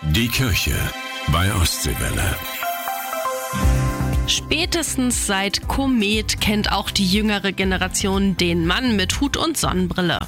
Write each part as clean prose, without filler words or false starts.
Die Kirche bei Ostseewelle. Spätestens seit Komet kennt auch die jüngere Generation den Mann mit Hut und Sonnenbrille.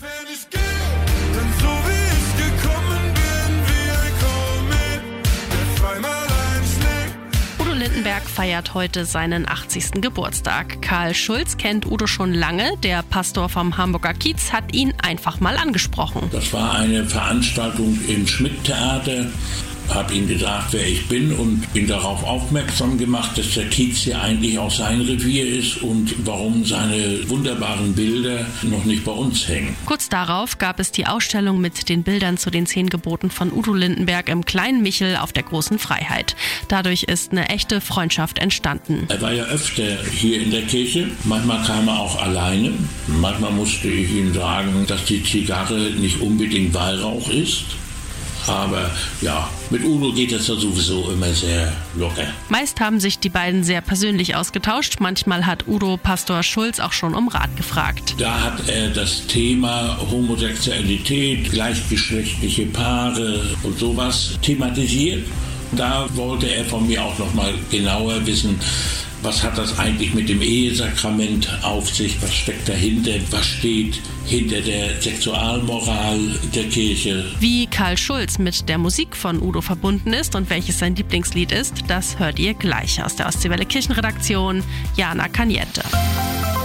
Udo Lindenberg feiert heute seinen 80. Geburtstag. Karl Schulz kennt Udo schon lange. Der Pastor vom Hamburger Kiez hat ihn einfach mal angesprochen. Das war eine Veranstaltung im Schmidt-Theater. Habe ihm gesagt, wer ich bin und ihn darauf aufmerksam gemacht, dass der Kiez hier eigentlich auch sein Revier ist und warum seine wunderbaren Bilder noch nicht bei uns hängen. Kurz darauf gab es die Ausstellung mit den Bildern zu den 10 Geboten von Udo Lindenberg im Kleinen Michel auf der Großen Freiheit. Dadurch ist eine echte Freundschaft entstanden. Er war ja öfter hier in der Kirche. Manchmal kam er auch alleine. Manchmal musste ich ihm sagen, dass die Zigarre nicht unbedingt Weihrauch ist. Aber ja, mit Udo geht es ja sowieso immer sehr locker. Meist haben sich die beiden sehr persönlich ausgetauscht. Manchmal hat Udo Pastor Schulz auch schon um Rat gefragt. Da hat er das Thema Homosexualität, gleichgeschlechtliche Paare und sowas thematisiert. Da wollte er von mir auch noch mal genauer wissen, was hat das eigentlich mit dem Ehesakrament auf sich? Was steckt dahinter? Was steht hinter der Sexualmoral der Kirche? Wie Karl Schulz mit der Musik von Udo verbunden ist und welches sein Lieblingslied ist, das hört ihr gleich aus der Ostseewelle Kirchenredaktion. Jana Kaniette.